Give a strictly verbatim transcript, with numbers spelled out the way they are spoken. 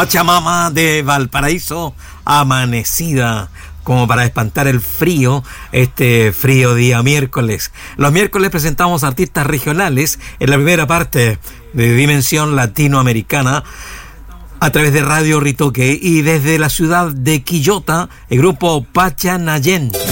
Pachamama de Valparaíso, amanecida, como para espantar el frío, este frío día miércoles. Los miércoles presentamos artistas regionales en la primera parte de Dimensión Latinoamericana a través de Radio Ritoque, y desde la ciudad de Quillota, el grupo Pachanayen.